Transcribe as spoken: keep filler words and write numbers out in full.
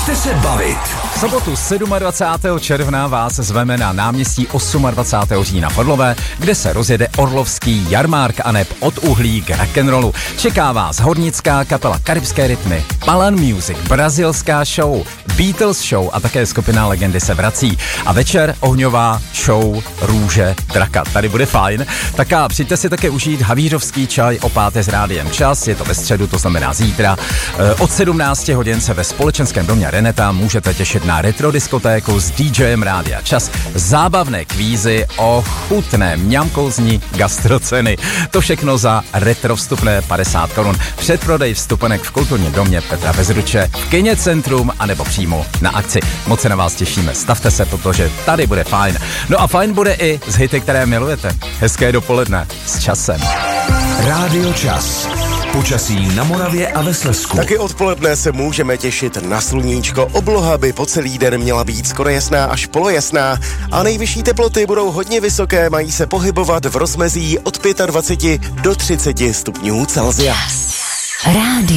Nechte se bavit. V sobotu dvacátého sedmého června vás zveme na náměstí dvacátého osmého října v Orlové, kde se rozjede Orlovský jarmárk a neb od uhlí k rock'n'rollu. Čeká vás hornická kapela Karibské rytmy, Palan Music, brazilská show, Beatles show a také skupina Legendy se vrací. A večer ohňová show Růže draka. Tady bude fajn. Tak a přijďte si také užít havířovský čaj o páté s rádiem Čas. Je to ve středu, to znamená zítra. Od sedmnácti hodin se ve společenském domě Reneta můžete těšit na retro diskotéku s DJem Rádia Čas, zábavné kvízy o chutné mňamkouzní gastroceny. To všechno za retro vstupné padesát korun. Předprodej vstupenek v kulturním domě Petra Bezruče, v Kině Centrum anebo přímo na akci. Moc se na vás těšíme, stavte se, protože tady bude fajn. No a fajn bude i z hity, které milujete. Hezké dopoledne s Časem. Rádio Čas. Počasí na Moravě a ve Slezsku. Taky odpoledne se můžeme těšit na sluníčko. Obloha by po celý den měla být skoro jasná až polojasná a nejvyšší teploty budou hodně vysoké, mají se pohybovat v rozmezí od dvacet pět do třiceti stupňů Celsia. Rádio.